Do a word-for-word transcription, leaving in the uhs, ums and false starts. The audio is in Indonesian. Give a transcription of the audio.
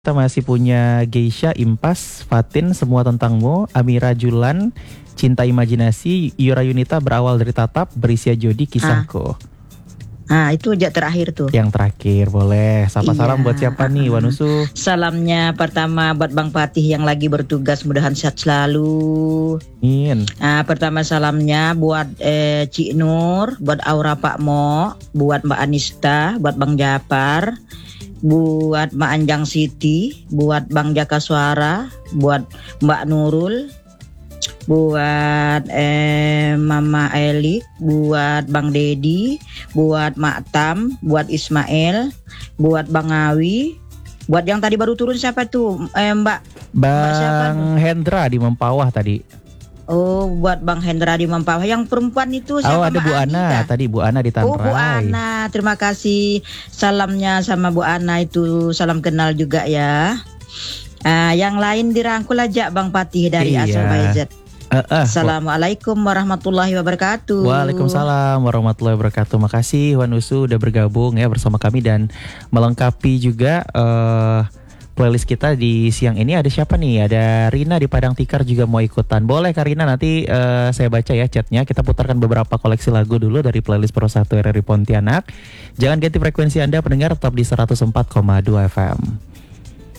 Kita masih punya Geisha, Impas, Fatin, Semua Tentangmu, Amira Julan, Cinta Imajinasi, Yura Yunita, Berawal dari Tatap, Berisia Jodi, Kisahku. Ah, itu aja terakhir tuh. Yang terakhir, boleh. Sapa Iya. salam buat siapa nih, Wanusu? Salamnya pertama buat Bang Patih yang lagi bertugas, mudahan sehat selalu. Amin. Ah, pertama salamnya buat eh, Cik Nur, buat Aura Pak Mo, buat Mbak Anista, buat Bang Japar, buat Mbak Anjang Siti, buat Bang Jaka Suara, buat Mbak Nurul, buat eh, Mama Eli, buat Bang Dedi, buat Mak Tam, buat Ismail, buat Bang Awi, buat yang tadi baru turun siapa tuh, eh, Mbak Mbak siapa? Bang Hendra di Mempawah tadi. Oh, buat Bang Hendra di Mempawah. Yang perempuan itu Oh, siapa? ada Bu Mbak Ana Anita? tadi, Bu Ana di Tanrai. Oh, Bu Ana, terima kasih salamnya sama Bu Ana itu, salam kenal juga ya. Ah, yang lain dirangkul aja Bang Patih dari Iya. Azerbaijan. Uh, uh, Assalamualaikum warahmatullahi wabarakatuh. Waalaikumsalam warahmatullahi wabarakatuh. Makasih Wanusu udah bergabung ya bersama kami dan melengkapi juga uh, playlist kita di siang ini. Ada siapa nih? Ada Rina di Padang Tikar juga mau ikutan. Boleh Kak Rina, nanti uh, saya baca ya chatnya. Kita putarkan beberapa koleksi lagu dulu dari playlist Pro satu R R I Pontianak. Jangan ganti frekuensi Anda pendengar, tetap di seratus empat koma dua F M.